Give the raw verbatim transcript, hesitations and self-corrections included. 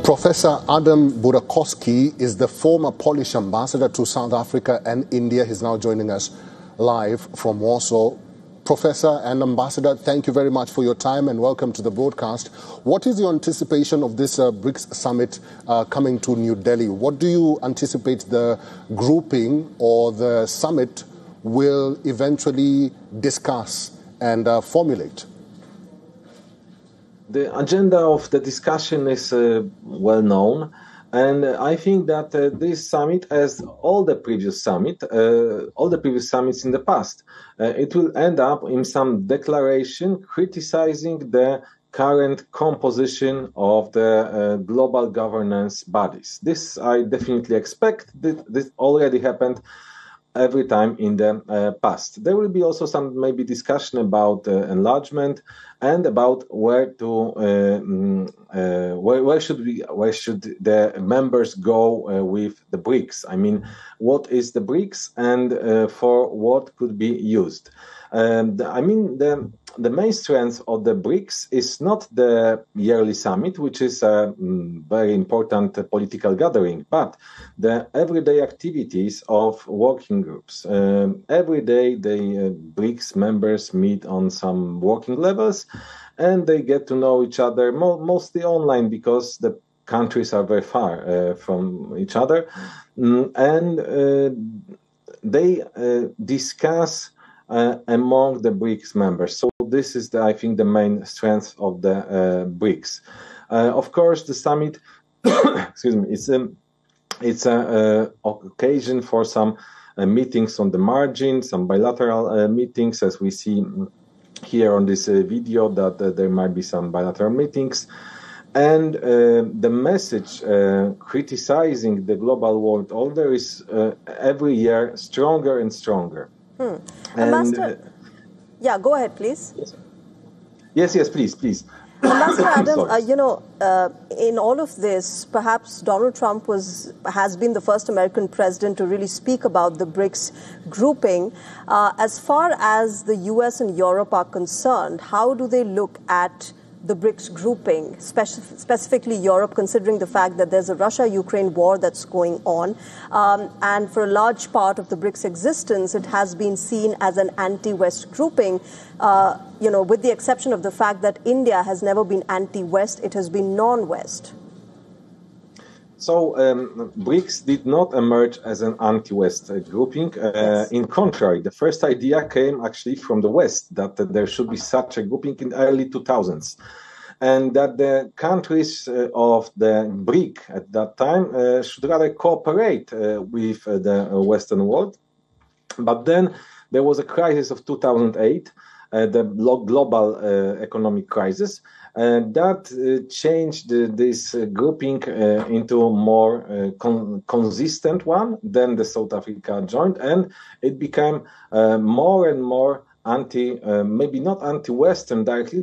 Professor Adam Burakowski is the former Polish ambassador to South Africa and India. He's now joining us live from Warsaw. Professor and Ambassador, thank you very much for your time and welcome to the broadcast. What is your anticipation of this uh, BRICS summit uh, coming to New Delhi? What do you anticipate the grouping or the summit will eventually discuss and uh, formulate? The agenda of the discussion is uh, well known, and I think that uh, this summit, as all the previous summit, uh, all the previous summits in the past, uh, it will end up in some declaration criticizing the current composition of the uh, global governance bodies. This I definitely expect. This already happened every time in the uh, past. There will be also some maybe discussion about uh, enlargement and about where to uh, uh, where, where should we where should the members go uh, with the BRICS. I mean, what is the BRICS and uh, for what could be used. Um, the, I mean, the the main strength of the BRICS is not the yearly summit, which is a mm, very important uh, political gathering, but the everyday activities of working groups. Um, every day, the uh, BRICS members meet on some working levels, and they get to know each other mo- mostly online because the countries are very far uh, from each other, mm, and uh, they uh, discuss Uh, among the BRICS members. So this is, the, I think, the main strength of the uh, BRICS. Uh, of course, the summit, excuse me, it's a, it's a uh, occasion for some uh, meetings on the margin, some bilateral uh, meetings, as we see here on this uh, video, that uh, there might be some bilateral meetings. And uh, the message uh, criticizing the global world order is uh, every year stronger and stronger. Hmm. Ambassador, uh, yeah, go ahead, please. Yes, yes, yes please, please. Ambassador Adam, uh, you know, uh, in all of this, perhaps Donald Trump was has been the first American president to really speak about the BRICS grouping. Uh, as far as the U S and Europe are concerned, how do they look at the BRICS grouping, speci- specifically Europe, considering the fact that there's a Russia-Ukraine war that's going on, um, and for a large part of the BRICS existence, it has been seen as an anti-West grouping, uh, you know, with the exception of the fact that India has never been anti-West, it has been non-West. So um, BRICS did not emerge as an anti-West uh, grouping. Uh, yes. In contrary, the first idea came actually from the West, that uh, there should be such a grouping in the early two thousands. And that the countries uh, of the BRIC at that time uh, should rather cooperate uh, with uh, the Western world. But then there was a crisis of two thousand eight, uh, the global uh, economic crisis. Uh, that uh, changed uh, this uh, grouping uh, into a more uh, con- consistent one. Then the South Africa joined, and it became uh, more and more anti, uh, maybe not anti-Western directly,